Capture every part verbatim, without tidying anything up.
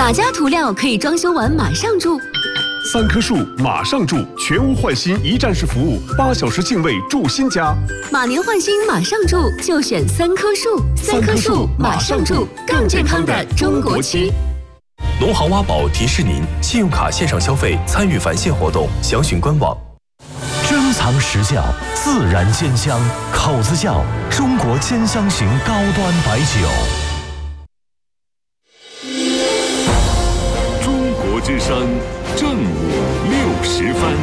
哪家涂料可以装修完马上住？ 三棵树马上住，全屋换新一站式服务，八小时净位住新家。 马年换新马上住，就选三棵树。三棵树马上住，更健康的中国区。 农行挖宝提示您：信用卡线上消费参与返现活动，详询官网。 珍藏实窖，自然鲜香，口子窖中国兼香型高端白酒。 中国之声，正午六时分。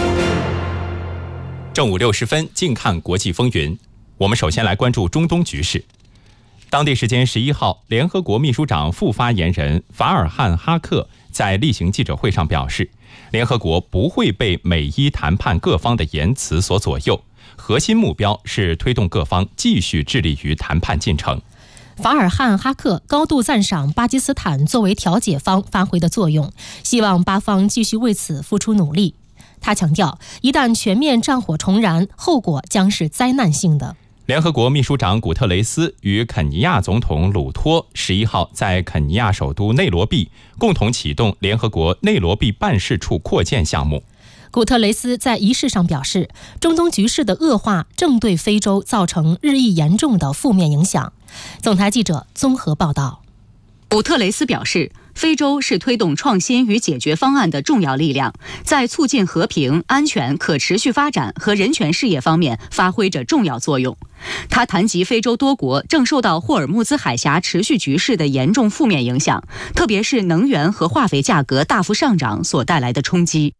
正午六时分，近看国际风云。我们首先来关注中东局势。当地时间十一号，联合国秘书长副发言人法尔汉·哈克在例行记者会上表示，联合国不会被美伊谈判各方的言辞所左右，核心目标是推动各方继续致力于谈判进程。 法尔汉·哈克高度赞赏巴基斯坦作为调解方发挥的作用，希望巴方继续为此付出努力。他强调，一旦全面战火重燃，后果将是灾难性的。 联合国秘书长古特雷斯与肯尼亚总统鲁托十一号在肯尼亚首都内罗毕共同启动联合国内罗毕办事处扩建项目。 古特雷斯在仪式上表示，中东局势的恶化正对非洲造成日益严重的负面影响。总台记者综合报道。 古特雷斯表示，非洲是推动创新与解决方案的重要力量，在促进和平、安全、可持续发展和人权事业方面发挥着重要作用。他谈及非洲多国正受到霍尔木兹海峡持续局势的严重负面影响，特别是能源和化肥价格大幅上涨所带来的冲击。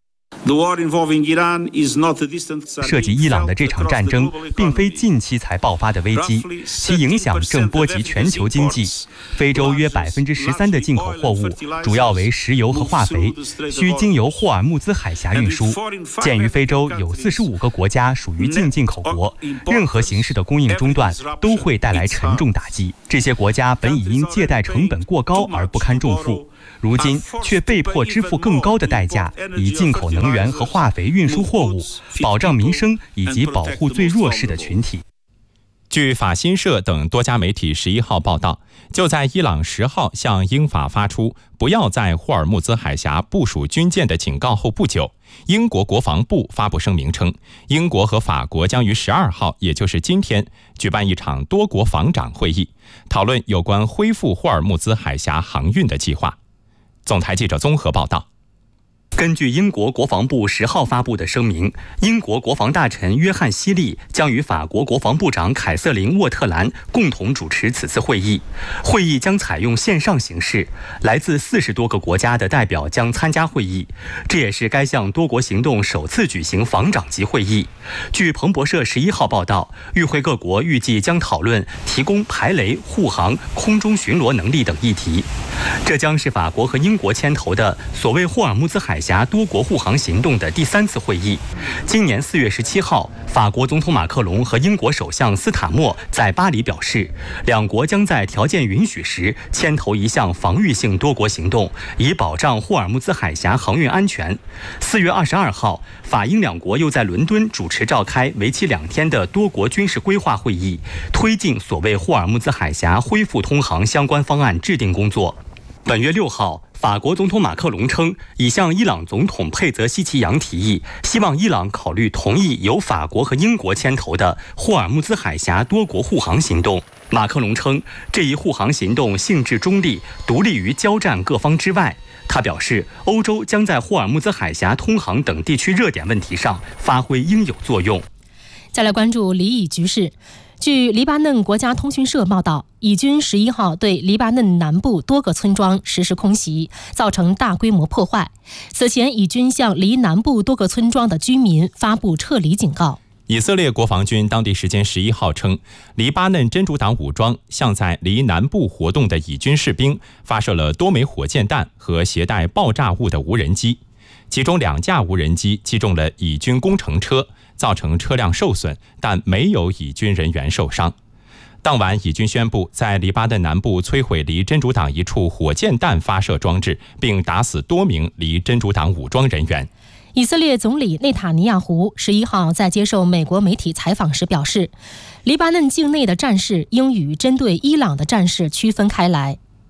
涉及伊朗的这场战争并非近期才爆发的危机，其影响正波及全球经济。非洲约百分之十三的进口货物主要为石油和化肥，需经由霍尔木兹海峡运输。鉴于非洲有四十五个国家属于净进口国，任何形式的供应中断都会带来沉重打击。这些国家本已因借贷成本过高而不堪重负，如今却被迫支付更高的代价，以进口能源和化肥运输货物，保障民生以及保护最弱势的群体。 据法新社等多家媒体十一号报道，就在伊朗十号向英法发出不要在霍尔木兹海峡部署军舰的警告后不久，英国国防部发布声明称，英国和法国将于十二号，也就是今天，举办一场多国防长会议，讨论有关恢复霍尔木兹海峡航运的计划。总台记者综合报道。 根据英国国防部十号发布的声明，英国国防大臣约翰·希利将与法国国防部长凯瑟琳·沃特兰共同主持此次会议。会议将采用线上形式，来自四十多个国家的代表将参加会议。这也是该项多国行动首次举行防长级会议。据彭博社十一号报道，与会各国预计将讨论提供排雷、护航、空中巡逻能力等议题。这将是法国和英国牵头的所谓霍尔木兹海峡多国护航行动的第三次会议。今年四月十七号，法国总统马克龙和英国首相斯塔默在巴黎表示，两国将在条件允许时牵头一项防御性多国行动，以保障霍尔木兹海峡航运安全。四月二十二号，法英两国又在伦敦主持召开为期两天的多国军事规划会议，推进所谓霍尔木兹海峡恢复通航相关方案制定工作。本月六号，法国总统马克龙称，已向伊朗总统佩泽希奇扬提议，希望伊朗考虑同意由法国和英国牵头的霍尔木兹海峡多国护航行动。马克龙称，这一护航行动性质中立，独立于交战各方之外。他表示，欧洲将在霍尔木兹海峡通航等地区热点问题上发挥应有作用。 再来关注黎以局势。据黎巴嫩国家通讯社报道，以军十一号对黎巴嫩南部多个村庄实施空袭，造成大规模破坏。此前，以军向黎南部多个村庄的居民发布撤离警告。 以色列国防军当地时间十一号称，黎巴嫩真主党武装向在黎南部活动的以军士兵发射了多枚火箭弹和携带爆炸物的无人机，其中两架无人机击中了以军工程车，造成车辆受损，但没有以军人员受伤。当晚，以军宣布在黎巴嫩南部摧毁离真主党一处火箭弹发射装置，并打死多名离真主党武装人员。 以色列总理内塔尼亚胡十一号在接受美国媒体采访时表示，黎巴嫩境内的战事应与针对伊朗的战事区分开来。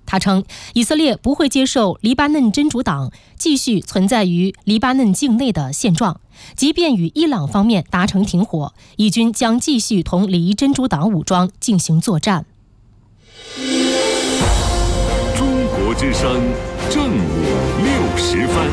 他称，以色列不会接受黎巴嫩真主党继续存在于黎巴嫩境内的现状，即便与伊朗方面达成停火，以军将继续同黎真主党武装进行作战。 中国之声正午六十分。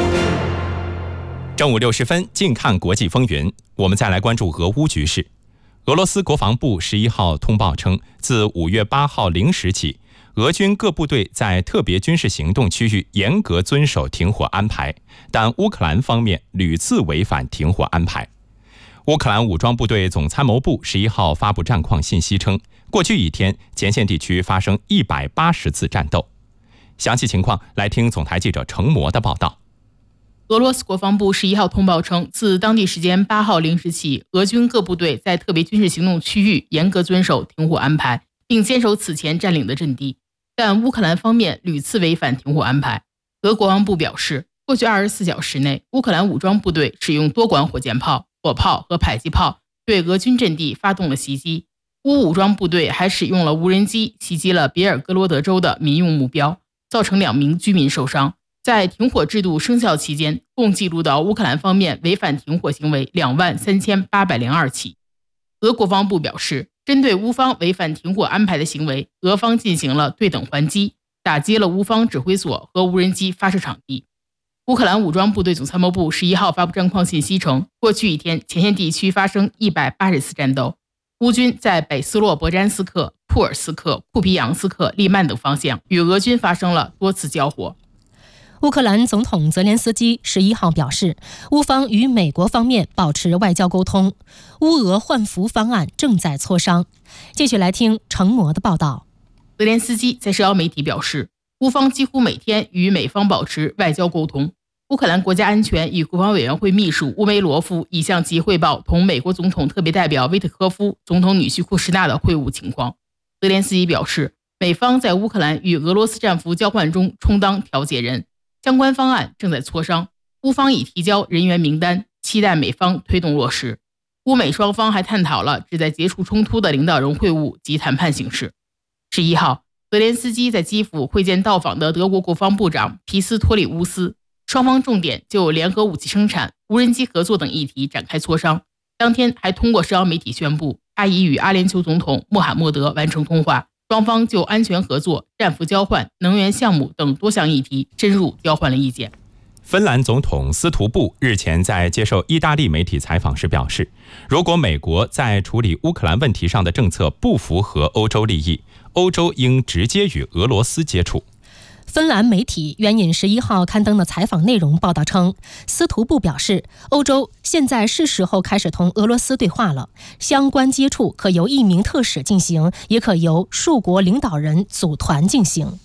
正午六十分，近看国际风云。我们再来关注俄乌局势。俄罗斯国防部十一号通报称，自五月八号零时起，俄军各部队在特别军事行动区域严格遵守停火安排，但乌克兰方面屡次违反停火安排。乌克兰武装部队总参谋部十一号发布战况信息称，过去一天前线地区发生一百八十次战斗。详细情况来听总台记者程模的报道。 俄罗斯国防部十一号通报称，自当地时间八号零时起，俄军各部队在特别军事行动区域严格遵守停火安排，并坚守此前占领的阵地。但乌克兰方面屡次违反停火安排。俄国防部表示，过去二十四小时内，乌克兰武装部队使用多管火箭炮、火炮和迫击炮对俄军阵地发动了袭击。乌武装部队还使用了无人机袭击了别尔哥罗德州的民用目标，造成两名居民受伤。在停火制度生效期间，共记录到乌克兰方面违反停火行为两万三千八百零二起。俄国防部表示，针对乌方违反停火安排的行为，俄方进行了对等还击，打击了乌方指挥所和无人机发射场地。乌克兰武装部队总参谋部十一号发布战况信息称，过去一天前线地区发生一百八十次战斗，乌军在北斯洛伯詹斯克、库尔斯克、库皮扬斯克、利曼等方向与俄军发生了多次交火。 乌克兰总统泽连斯基十一号表示，乌方与美国方面保持外交沟通，乌俄换俘方案正在磋商。继续来听程模的报道。 泽连斯基在社交媒体表示，乌方几乎每天与美方保持外交沟通。乌克兰国家安全与国防委员会秘书乌梅罗夫已向其汇报同美国总统特别代表威特科夫、总统女婿库什纳的会晤情况。泽连斯基表示，美方在乌克兰与俄罗斯战俘交换中充当调解人，相关方案正在磋商，乌方已提交人员名单，期待美方推动落实。乌美双方还探讨了旨在结束冲突的领导人会晤及谈判形式。十一号，泽连斯基在基辅会见到访的德国国防部长皮斯托里乌斯，双方重点就联合武器生产、无人机合作等议题展开磋商。当天还通过社交媒体宣布，他已与阿联酋总统穆罕默德完成通话，双方就安全合作、战俘交换、能源项目等多项议题深入交换了意见。 芬兰总统斯图布日前在接受意大利媒体采访时表示，如果美国在处理乌克兰问题上的政策不符合欧洲利益，欧洲应直接与俄罗斯接触。 芬兰媒体援引十一号刊登的采访内容报道称，斯图布表示，欧洲现在是时候开始同俄罗斯对话了，相关接触可由一名特使进行，也可由数国领导人组团进行。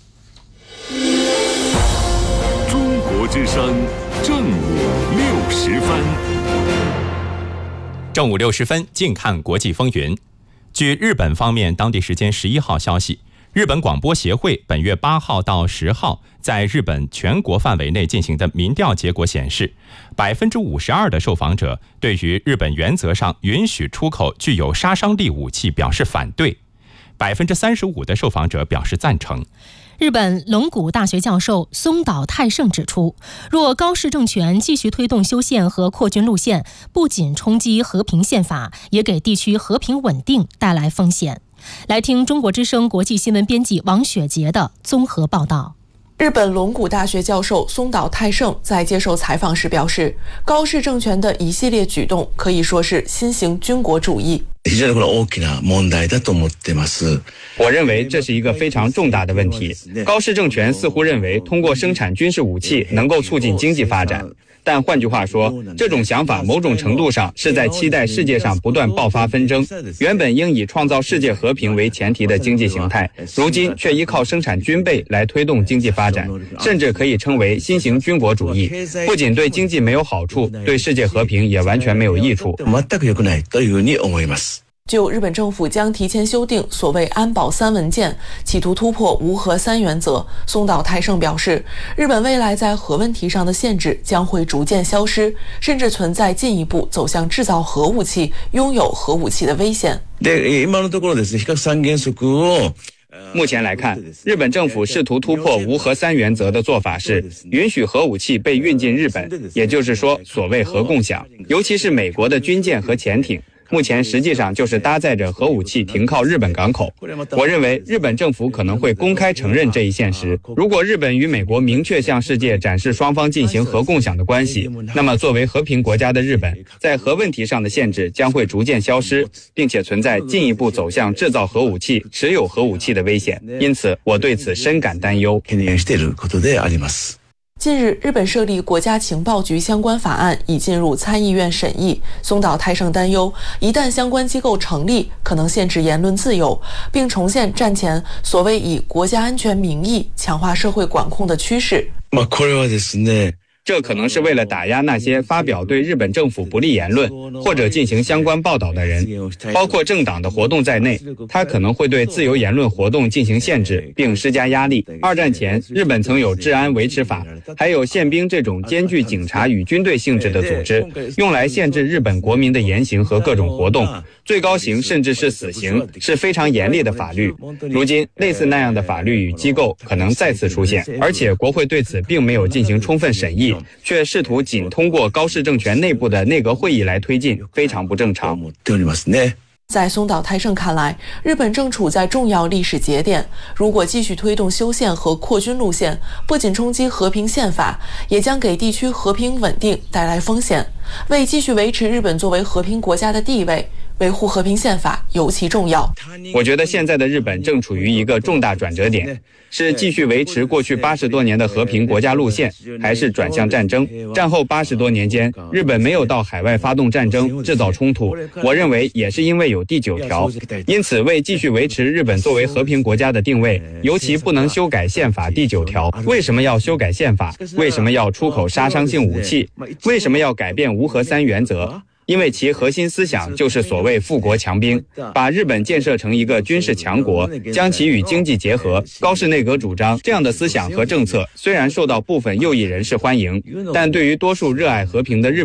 中国之声正午六十分。 正午六十分，近看国际风云。据日本方面当地时间十一号消息，日本广播协会本月八号到十号在日本全国范围内进行的民调结果显示，百分之五十二的受访者对于日本原则上允许出口具有杀伤力武器表示反对，百分之三十五的受访者表示赞成。 日本龙谷大学教授松岛泰盛指出，若高市政权继续推动修宪和扩军路线，不仅冲击和平宪法，也给地区和平稳定带来风险。来听中国之声国际新闻编辑王雪杰的综合报道。 日本龙谷大学教授松岛泰盛在接受采访时表示，高市政权的一系列举动可以说是新型军国主义。 我认为这是一个非常重大的问题。高市政权似乎认为通过生产军事武器能够促进经济发展，但换句话说，这种想法某种程度上是在期待世界上不断爆发纷争。原本应以创造世界和平为前提的经济形态，如今却依靠生产军备来推动经济发展，甚至可以称为新型军国主义。不仅对经济没有好处，对世界和平也完全没有益处。 就日本政府将提前修订所谓安保三文件，企图突破无核三原则，松岛泰盛表示，日本未来在核问题上的限制将会逐渐消失，甚至存在进一步走向制造核武器、拥有核武器的危险。 目前来看，日本政府试图突破无核三原则的做法是允许核武器被运进日本，也就是说所谓核共享，尤其是美国的军舰和潜艇。目前实际上就是搭载着核武器停靠日本港口。我认为日本政府可能会公开承认这一现实。如果日本与美国明确向世界展示双方进行核共享的关系，那么作为和平国家的日本，在核问题上的限制将会逐渐消失，并且存在进一步走向制造核武器、持有核武器的危险。因此，我对此深感担忧。 近日，日本设立国家情报局相关法案已进入参议院审议。松岛泰盛担忧，一旦相关机构成立，可能限制言论自由，并重现战前所谓以国家安全名义强化社会管控的趋势。 这可能是为了打压那些发表对日本政府不利言论或者进行相关报道的人，包括政党的活动在内，它可能会对自由言论活动进行限制并施加压力。二战前，日本曾有治安维持法，还有宪兵这种兼具警察与军队性质的组织，用来限制日本国民的言行和各种活动，最高刑甚至是死刑，是非常严厉的法律。如今，类似那样的法律与机构可能再次出现，而且国会对此并没有进行充分审议，却试图仅通过高市政权内部的内阁会议来推进，非常不正常。 在松岛泰盛看来，日本正处在重要历史节点，如果继续推动修宪和扩军路线，不仅冲击和平宪法，也将给地区和平稳定带来风险。为继续维持日本作为和平国家的地位，维护和平宪法尤其重要。 我觉得现在的日本正处于一个重大转折点，是继续维持过去八十多年的和平国家路线，还是转向战争？战后八十多年间，日本没有到海外发动战争、制造冲突，我认为也是因为有第九条。因此，为继续维持日本作为和平国家的定位，尤其不能修改宪法第九条。为什么要修改宪法？为什么要出口杀伤性武器？为什么要改变无核三原则？因为其核心思想就是所谓富国强兵，把日本建设成一个军事强国，将其与经济结合。高市内阁主张这样的思想和政策虽然受到部分右翼人士欢迎，但对于多数热爱和平的日本